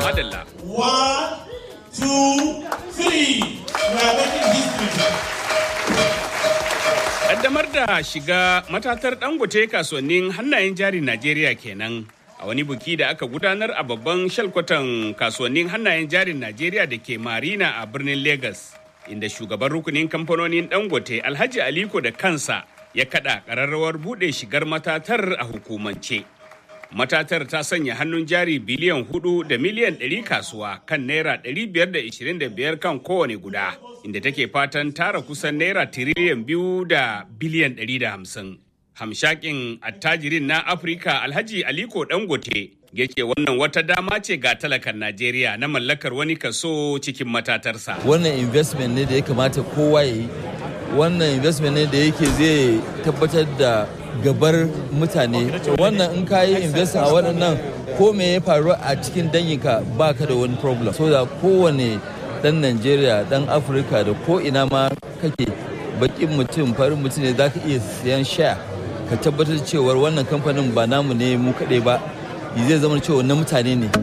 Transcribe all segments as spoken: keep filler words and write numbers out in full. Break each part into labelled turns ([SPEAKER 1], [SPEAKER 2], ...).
[SPEAKER 1] Madalla.
[SPEAKER 2] One, two, three. We are making history.
[SPEAKER 1] Kaddamar da shiga matatar Dangote kasuwannin hannayen jari Najeriya kenan a wani buki da aka gudanar a babban shalkwatan kasuwannin hannayen jarin Najeriya da ke Marina a birnin Lagos, inda shugaban rukunin kamfanonin Dangote Alhaji Aliko da kansa ya kada kararrawar bude shigar matatar a hukumance. Matatar ta sanya hannun jari biliyan hudu da miliyan ɗari kasuwa kan naira ɗari biyar da ishirin da biyar kan kowane guda, inda take fatan tara kusan naira tiriliyan biyu da biliyan ɗari da hamsin. Hamshakin attajirin na Afirka Alhaji Aliko Dangote yake wannan wata dama ce ga talakan Najeriya na mallakar wani kaso cikin matatarsa.
[SPEAKER 3] Wannan investment ne da ya kamata kowa ya yi. Wannan investment ne da yake zai tabbatar da gabar mutane. Wannan in ka yi investment a waɗannan ko me ya faru a cikin danyinka ba ka da wani problem. So da kowane ɗan Najeriya, ɗan Afirka da ko ina ma kake bakin mutum, farin mutum ne za ka iya siyan share. Ka tabbatar cewar wannan kamfanin ba namu ne mu kaɗai ba, zai zama cewa na mutane ne.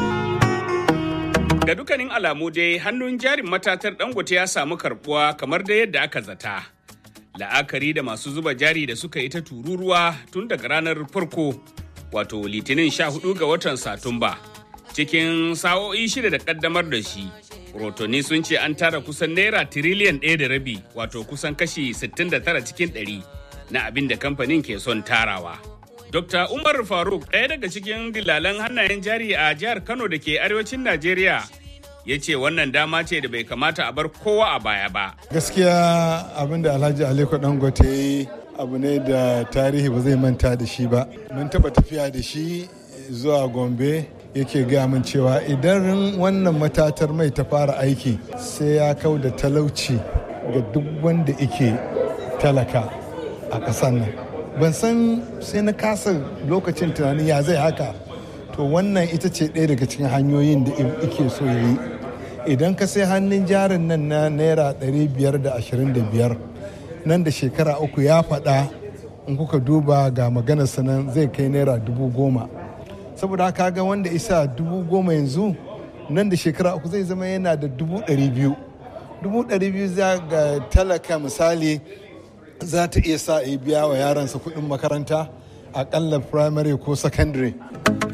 [SPEAKER 1] Ga dukkanin alamu dai hannun jarin matatar Dangote ya samu karbuwa kamar da yadda aka zata. La'akari da masu zuba jari da suka yi ta tururuwa tun daga ranar farko, wato litinin sha hudu ga watan Satumba. Cikin sa'o'i shida da kaddamar da shi, rotoni sun ce an tara kusan naira tiriliyan ɗaya da rabi, wato kusan kashi sittin da tara cikin ɗari na abin da kamfanin ke son tarawa. Dokta Umar Faruk, ɗaya daga cikin dillalan hannayen jari a jihar Kano da ke arewacin Najeriya, ya ce wannan dama ce da bai kamata a bar kowa a baya ba.
[SPEAKER 4] Gaskiya abin da Alhaji Aliko Dangote ya yi abu ne da tarihi ba zai manta da shi ba. Mun taɓa tafiya da shi zuwa Gombe, yake gaya min cewa idan wannan matatar mai ta fara aiki sai ya kau da talauci ga duk wanda yake talaka a ƙasar nan. Ban san sai na kasa lokacin tunanin ya zai haka. To wannan ita ce ɗaya daga cikin hanyoyin da ike so ya yi. Idan ka sai hannun jarin nan na naira ɗari biyar da ashirin da biyar nan da shekara uku ya faɗa in kuka duba ga maganarsa nan zai kai naira dubu goma. Saboda haka ga wanda isa dubu goma yanzu nan da shekara uku zai zama yana da dubu ɗari biyu. Dubu ɗari biyu za ga talaka misali za ta iya sa biya wa yaransa kuɗin makaranta aƙalla primary ko secondary.